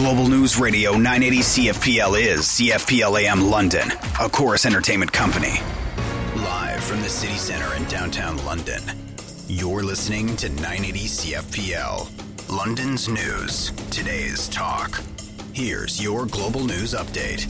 Global News Radio 980 CFPL is CFPL AM London, a Chorus Entertainment company. Live from the city centre in downtown London, you're listening to 980 CFPL, London's news, today's talk. Here's your Global News Update.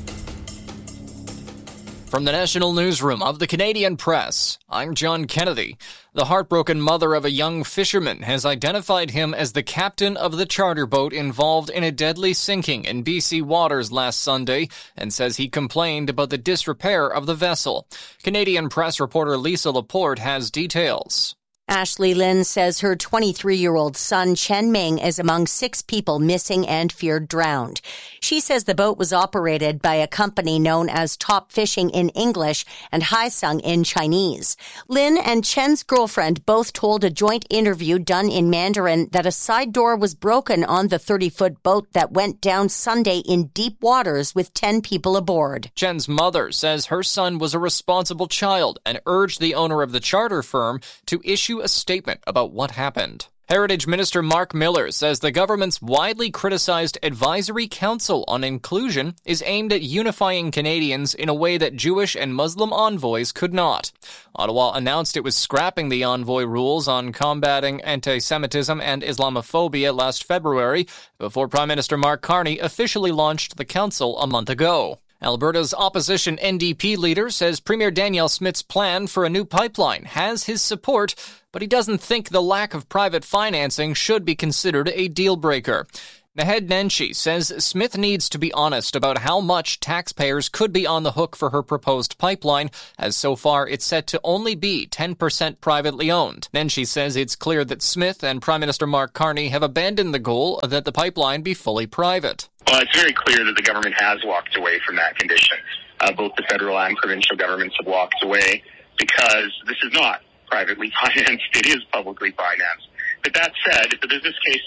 From the National Newsroom of the Canadian Press, I'm John Kennedy. The heartbroken mother of a young fisherman has identified him as the captain of the charter boat involved in a deadly sinking in BC waters last Sunday and says he complained about the disrepair of the vessel. Canadian Press reporter Lisa Laporte has details. Ashley Lynn says her 23-year-old son, Chen Ming, is among 6 people missing and feared drowned. She says the boat was operated by a company known as Top Fishing in English and Haisung in Chinese. Lynn and Chen's girlfriend both told a joint interview done in Mandarin that a side door was broken on the 30-foot boat that went down Sunday in deep waters with 10 people aboard. Chen's mother says her son was a responsible child and urged the owner of the charter firm to issue a statement about what happened. Heritage Minister Mark Miller says the government's widely criticized Advisory Council on Inclusion is aimed at unifying Canadians in a way that Jewish and Muslim envoys could not. Ottawa announced it was scrapping the envoy rules on combating anti-Semitism and Islamophobia last February, before Prime Minister Mark Carney officially launched the council a month ago. Alberta's opposition NDP leader says Premier Danielle Smith's plan for a new pipeline has his support, but he doesn't think the lack of private financing should be considered a deal-breaker. Naheed Nenshi says Smith needs to be honest about how much taxpayers could be on the hook for her proposed pipeline, as so far it's set to only be 10% privately owned. Nenshi says it's clear that Smith and Prime Minister Mark Carney have abandoned the goal that the pipeline be fully private. Well, it's very clear that the government has walked away from that condition. Both the federal and provincial governments have walked away because this is not privately financed. It is publicly financed. But that said, if the business case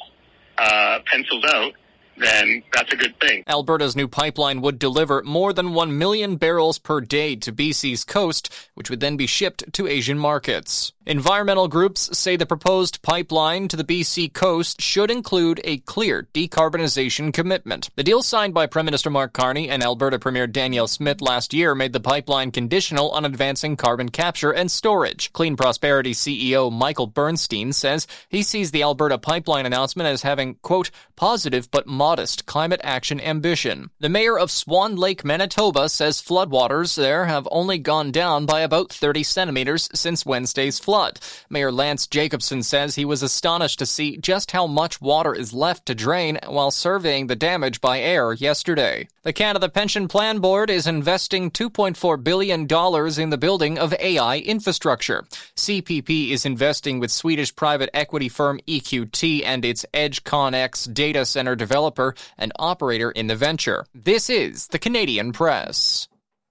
pencils out, then that's a good thing. Alberta's new pipeline would deliver more than 1 million barrels per day to BC's coast, which would then be shipped to Asian markets. Environmental groups say the proposed pipeline to the BC coast should include a clear decarbonization commitment. The deal signed by Prime Minister Mark Carney and Alberta Premier Danielle Smith last year made the pipeline conditional on advancing carbon capture and storage. Clean Prosperity CEO Michael Bernstein says he sees the Alberta pipeline announcement as having, quote, positive but modest climate action ambition. The mayor of Swan Lake, Manitoba, says floodwaters there have only gone down by about 30 centimeters since Wednesday's flood. Mayor Lance Jacobson says he was astonished to see just how much water is left to drain while surveying the damage by air yesterday. The Canada Pension Plan Board is investing $2.4 billion in the building of AI infrastructure. CPP is investing with Swedish private equity firm EQT and its EdgeConX data center developer and operator in the venture. This is the Canadian Press.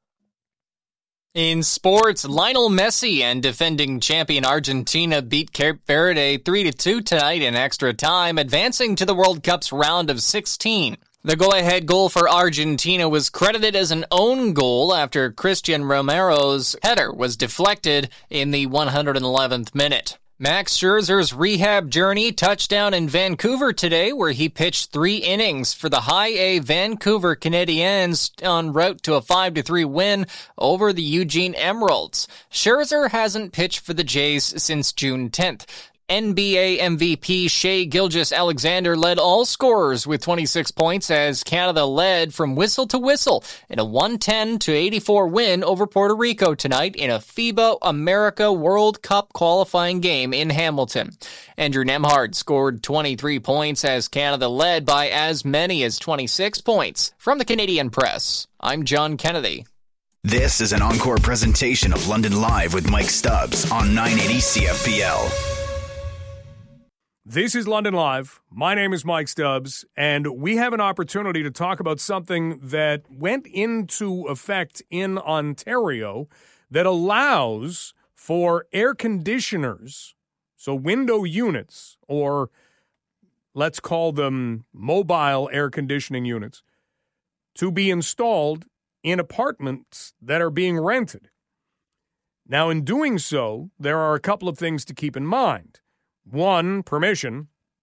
In sports, Lionel Messi and defending champion Argentina beat Cape Verde 3-2 tonight in extra time, advancing to the World Cup's round of 16. The go-ahead goal for Argentina was credited as an own goal after Christian Romero's header was deflected in the 111th minute. Max Scherzer's rehab journey touched down in Vancouver today, where he pitched 3 innings for the High-A Vancouver Canadiens en route to a 5-3 win over the Eugene Emeralds. Scherzer hasn't pitched for the Jays since June 10th. NBA MVP Shai Gilgeous-Alexander led all scorers with 26 points as Canada led from whistle to whistle in a 110-84 win over Puerto Rico tonight in a FIBA America World Cup qualifying game in Hamilton. Andrew Nembhard scored 23 points as Canada led by as many as 26 points. From the Canadian Press, I'm John Kennedy. This is an encore presentation of London Live with Mike Stubbs on 980 CFPL. This is London Live. My name is Mike Stubbs, and we have an opportunity to talk about something that went into effect in Ontario that allows for air conditioners, so window units, or let's call them mobile air conditioning units, to be installed in apartments that are being rented. Now, in doing so, there are a couple of things to keep in mind. 1, permission.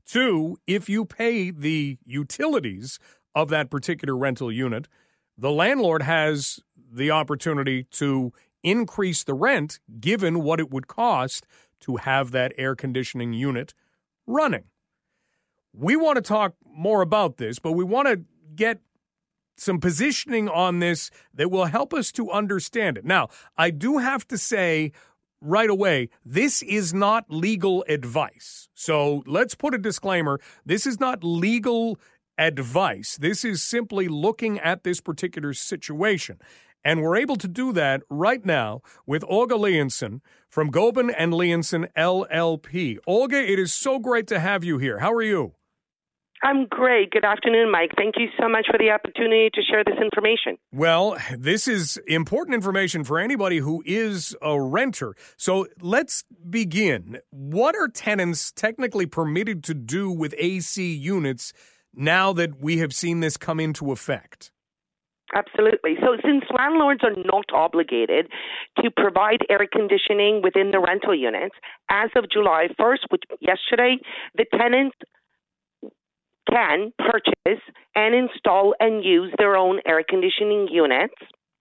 Two, if you pay the utilities of that particular rental unit, the landlord has the opportunity to increase the rent given what it would cost to have that air conditioning unit running. We want to talk more about this, but we want to get some positioning on this that will help us to understand it. Now, I do have to say right away, this is not legal advice. So let's put a disclaimer. This is not legal advice. This is simply looking at this particular situation. And we're able to do that right now with Olga Leonson from Gobin and Leonson LLP. Olga, it is so great to have you here. How are you? I'm great. Good afternoon, Mike. Thank you so much for the opportunity to share this information. Well, this is important information for anybody who is a renter. So let's begin. What are tenants technically permitted to do with AC units now that we have seen this come into effect? Absolutely. So since landlords are not obligated to provide air conditioning within the rental units, as of July 1st, which yesterday, the tenants can purchase and install and use their own air conditioning units.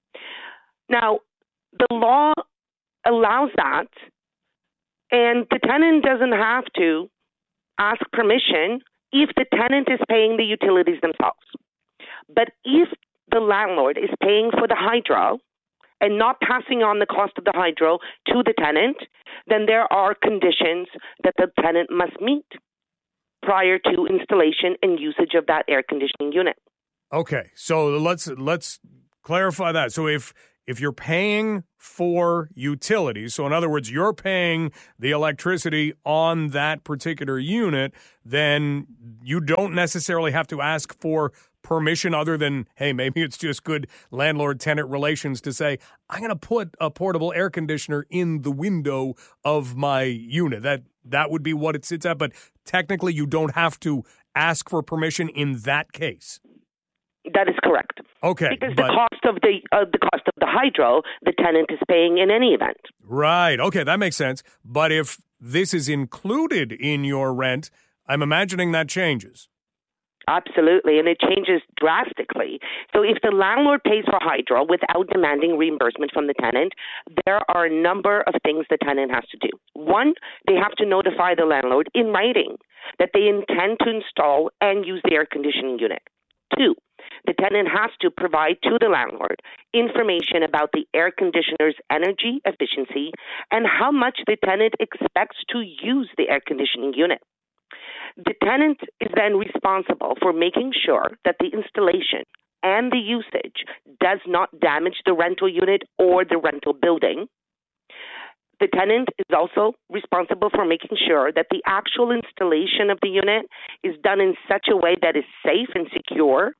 Now, the law allows that, and the tenant doesn't have to ask permission if the tenant is paying the utilities themselves. But if the landlord is paying for the hydro and not passing on the cost of the hydro to the tenant, then there are conditions that the tenant must meet prior to installation and usage of that air conditioning unit. Okay, so let's clarify that. So if you're paying for utilities, so in other words, you're paying the electricity on that particular unit, then you don't necessarily have to ask for permission other than, hey, maybe it's just good landlord-tenant relations to say, I'm going to put a portable air conditioner in the window of my unit. That would be what it sits at, but technically you don't have to ask for permission in that case. That is correct. Okay, because the cost of the hydro, the tenant is paying in any event. Right. Okay, that makes sense. But if this is included in your rent, I'm imagining that changes. Absolutely, and it changes drastically. So if the landlord pays for hydro without demanding reimbursement from the tenant, there are a number of things the tenant has to do. One, they have to notify the landlord in writing that they intend to install and use the air conditioning unit. Two, the tenant has to provide to the landlord information about the air conditioner's energy efficiency and how much the tenant expects to use the air conditioning unit. The tenant is then responsible for making sure that the installation and the usage does not damage the rental unit or the rental building. The tenant is also responsible for making sure that the actual installation of the unit is done in such a way that is safe and secure.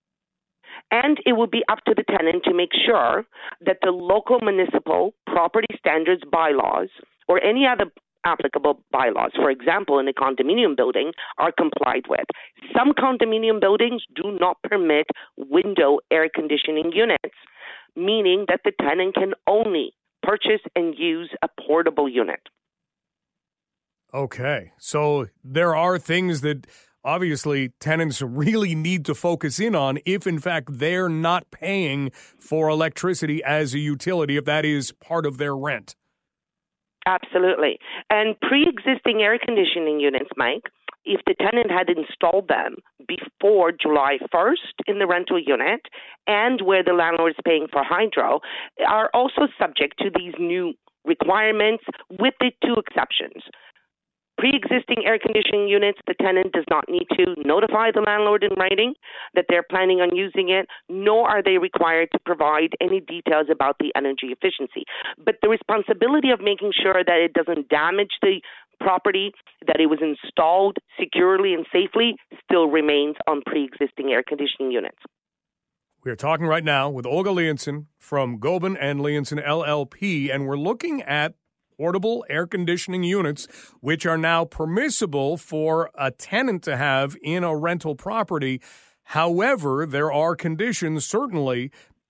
And it will be up to the tenant to make sure that the local municipal property standards bylaws or any other applicable bylaws, for example, in a condominium building, are complied with. Some condominium buildings do not permit window air conditioning units, meaning that the tenant can only purchase and use a portable unit. Okay, so there are things that obviously tenants really need to focus in on if, in fact, they're not paying for electricity as a utility, if that is part of their rent. Absolutely. And pre-existing air conditioning units, Mike, if the tenant had installed them before July 1st in the rental unit and where the landlord is paying for hydro, are also subject to these new requirements with the two exceptions. Pre-existing air conditioning units, the tenant does not need to notify the landlord in writing that they're planning on using it, nor are they required to provide any details about the energy efficiency. But the responsibility of making sure that it doesn't damage the property, that it was installed securely and safely, still remains on pre-existing air conditioning units. We are talking right now with Olga Leonson from Gobin and Leonson LLP, and we're looking at portable air conditioning units, which are now permissible for a tenant to have in a rental property. However, there are conditions, certainly,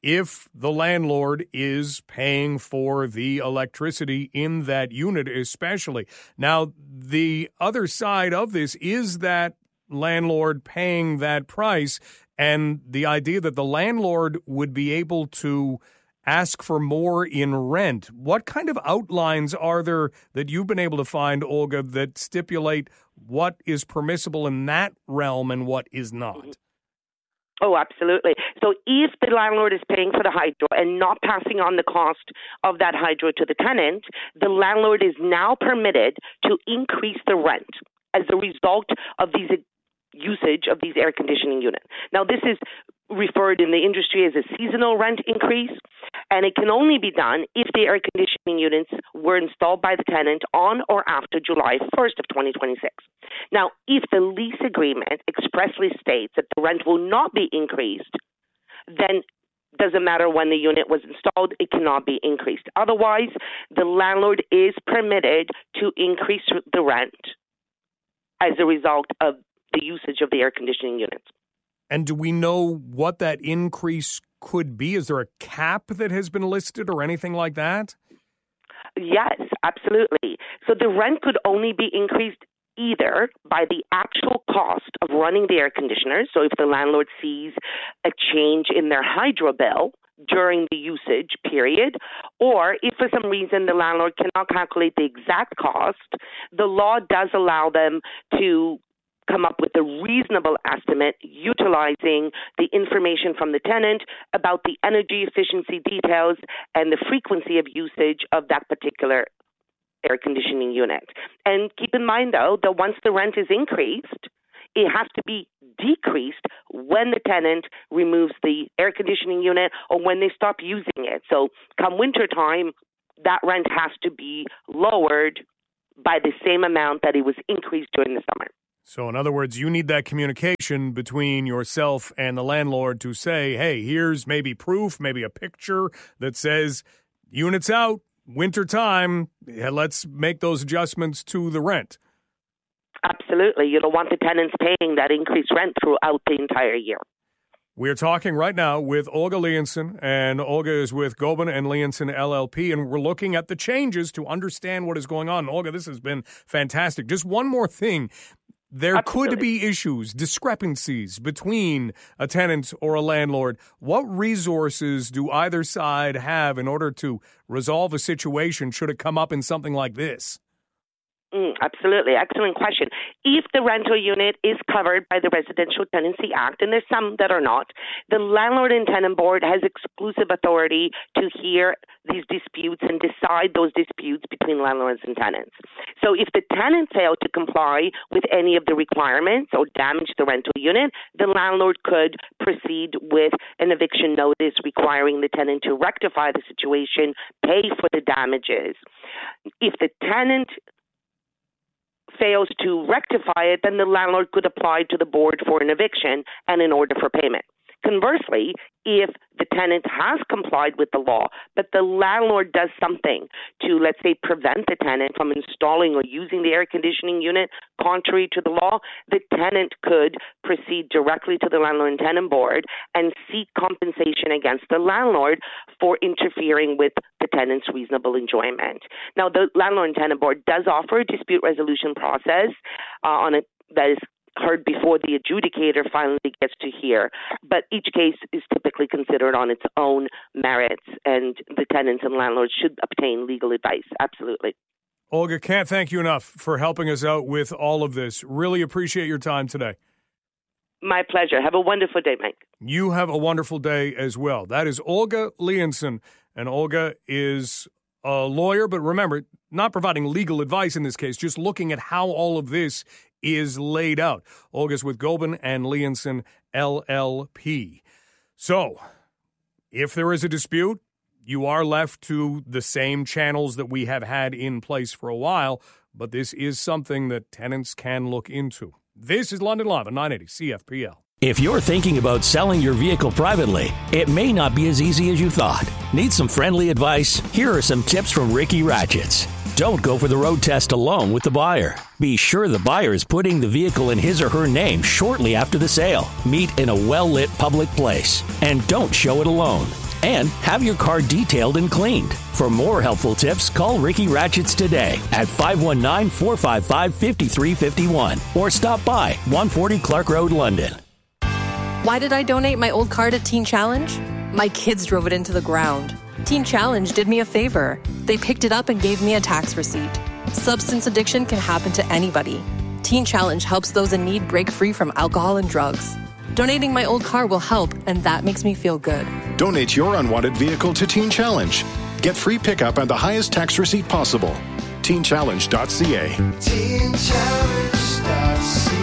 if the landlord is paying for the electricity in that unit especially. Now, the other side of this is that landlord paying that price and the idea that the landlord would be able to ask for more in rent. What kind of outlines are there that you've been able to find, Olga, that stipulate what is permissible in that realm and what is not? Oh, absolutely. So if the landlord is paying for the hydro and not passing on the cost of that hydro to the tenant, the landlord is now permitted to increase the rent as a result of these usage of these air conditioning units. Now, this is referred in the industry as a seasonal rent increase, and it can only be done if the air conditioning units were installed by the tenant on or after July 1st of 2026. Now, if the lease agreement expressly states that the rent will not be increased, then doesn't matter when the unit was installed, it cannot be increased. Otherwise, the landlord is permitted to increase the rent as a result of the usage of the air conditioning units. And do we know what that increase could be? Is there a cap that has been listed or anything like that? Yes, absolutely. So the rent could only be increased either by the actual cost of running the air conditioners. So if the landlord sees a change in their hydro bill during the usage period, or if for some reason the landlord cannot calculate the exact cost, the law does allow them to come up with a reasonable estimate utilizing the information from the tenant about the energy efficiency details and the frequency of usage of that particular air conditioning unit. And keep in mind, though, that once the rent is increased, it has to be decreased when the tenant removes the air conditioning unit or when they stop using it. So come wintertime, that rent has to be lowered by the same amount that it was increased during the summer. So in other words, you need that communication between yourself and the landlord to say, hey, here's maybe proof, maybe a picture that says units out, wintertime, let's make those adjustments to the rent. Absolutely. You don't want the tenants paying that increased rent throughout the entire year. We're talking right now with Olga Leonson, and Olga is with Gobin and Leonson LLP, and we're looking at the changes to understand what is going on. Olga, this has been fantastic. Just one more thing. There could be issues, discrepancies between a tenant or a landlord. What resources do either side have in order to resolve a situation should it come up in something like this? Absolutely. Excellent question. If the rental unit is covered by the Residential Tenancy Act, and there's some that are not, the Landlord and Tenant Board has exclusive authority to hear these disputes and decide those disputes between landlords and tenants. So if the tenant failed to comply with any of the requirements or damage the rental unit, the landlord could proceed with an eviction notice requiring the tenant to rectify the situation, pay for the damages. If the tenant fails to rectify it, then the landlord could apply to the board for an eviction and an order for payment. Conversely, if the tenant has complied with the law, but the landlord does something to, let's say, prevent the tenant from installing or using the air conditioning unit contrary to the law, the tenant could proceed directly to the Landlord and Tenant Board and seek compensation against the landlord for interfering with the tenant's reasonable enjoyment. Now, the Landlord and Tenant Board does offer a dispute resolution process that is heard before the adjudicator finally gets to hear. But each case is typically considered on its own merits, and the tenants and landlords should obtain legal advice. Absolutely. Olga, can't thank you enough for helping us out with all of this. Really appreciate your time today. My pleasure. Have a wonderful day, Mike. You have a wonderful day as well. That is Olga Leonson, and Olga is a lawyer, but remember, not providing legal advice in this case, just looking at how all of this is laid out. Olga's with Gobin and Leonson LLP. So, if there is a dispute, you are left to the same channels that we have had in place for a while, but this is something that tenants can look into. This is London Live on 980 CFPL. If you're thinking about selling your vehicle privately, it may not be as easy as you thought. Need some friendly advice? Here are some tips from Ricky Ratchets. Don't go for the road test alone with the buyer. Be sure the buyer is putting the vehicle in his or her name shortly after the sale. Meet in a well-lit public place. And don't show it alone. and have your car detailed and cleaned. For more helpful tips, call Ricky Ratchets today at 519-455-5351 or stop by 140 Clark Road, London. Why did I donate my old car to Teen Challenge? My kids drove it into the ground. Teen Challenge did me a favor. They picked it up and gave me a tax receipt. Substance addiction can happen to anybody. Teen Challenge helps those in need break free from alcohol and drugs. Donating my old car will help, and that makes me feel good. Donate your unwanted vehicle to Teen Challenge. Get free pickup and the highest tax receipt possible. TeenChallenge.ca. TeenChallenge.ca.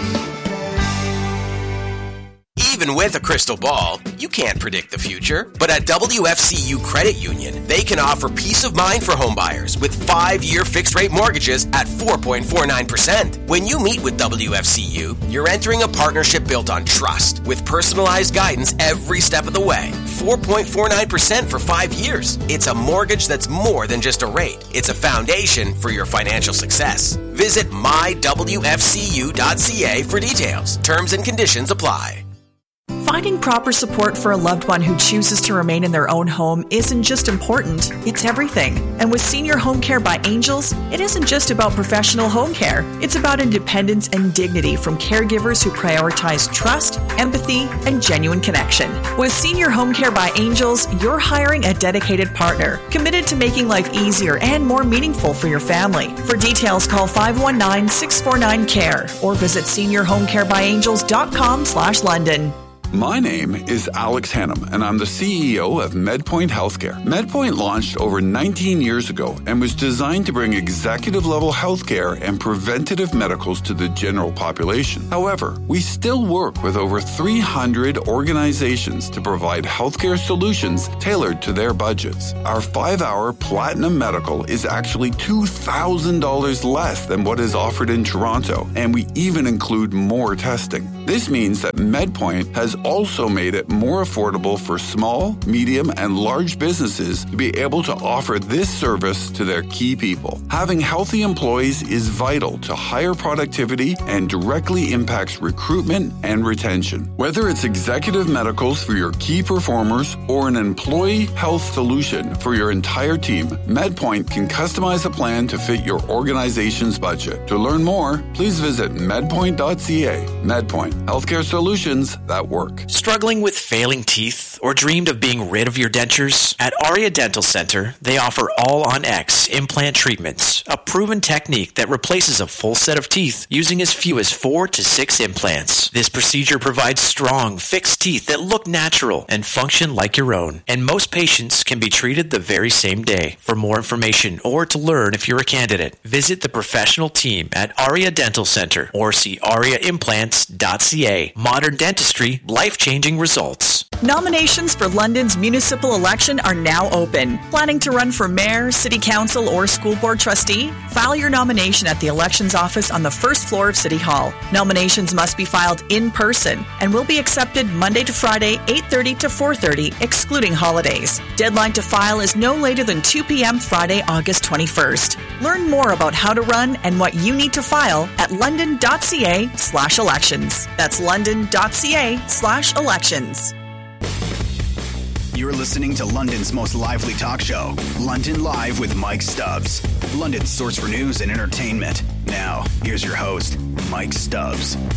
Even with a crystal ball, you can't predict the future. But at WFCU Credit Union, they can offer peace of mind for homebuyers with 5-year fixed-rate mortgages at 4.49%. When you meet with WFCU, you're entering a partnership built on trust with personalized guidance every step of the way. 4.49% for 5 years. It's a mortgage that's more than just a rate. It's a foundation for your financial success. Visit mywfcu.ca for details. Terms and conditions apply. Finding proper support for a loved one who chooses to remain in their own home isn't just important, it's everything. And with Senior Home Care by Angels, it isn't just about professional home care. It's about independence and dignity from caregivers who prioritize trust, empathy, and genuine connection. With Senior Home Care by Angels, you're hiring a dedicated partner, committed to making life easier and more meaningful for your family. For details, call 519-649-CARE or visit seniorhomecarebyangels.com/London. My name is Alex Hannum, and I'm the CEO of MedPoint Healthcare. MedPoint launched over 19 years ago and was designed to bring executive-level healthcare and preventative medicals to the general population. However, we still work with over 300 organizations to provide healthcare solutions tailored to their budgets. Our 5-hour Platinum Medical is actually $2,000 less than what is offered in Toronto, and we even include more testing. This means that MedPoint has also made it more affordable for small, medium, and large businesses to be able to offer this service to their key people. Having healthy employees is vital to higher productivity and directly impacts recruitment and retention. Whether it's executive medicals for your key performers or an employee health solution for your entire team, MedPoint can customize a plan to fit your organization's budget. To learn more, please visit medpoint.ca. MedPoint, healthcare solutions that work. Struggling with failing teeth or dreamed of being rid of your dentures? At Aria Dental Center, they offer All-on-X implant treatments, a proven technique that replaces a full set of teeth using as few as 4 to 6 implants. This procedure provides strong, fixed teeth that look natural and function like your own. And most patients can be treated the very same day. For more information or to learn if you're a candidate, visit the professional team at Aria Dental Center or see ariaimplants.ca. Modern dentistry, life-changing results. Nominations for London's municipal election are now open. Planning to run for mayor, city council, or school board trustee? File your nomination at the elections office on the first floor of City Hall. Nominations must be filed in person and will be accepted Monday to Friday, 8:30 to 4:30, excluding holidays. Deadline to file is no later than 2 p.m. Friday, August 21st. Learn more about how to run and what you need to file at london.ca/elections. That's london.ca/elections. You're listening to London's most lively talk show, London Live with Mike Stubbs. London's source for news and entertainment. Now, here's your host, Mike Stubbs.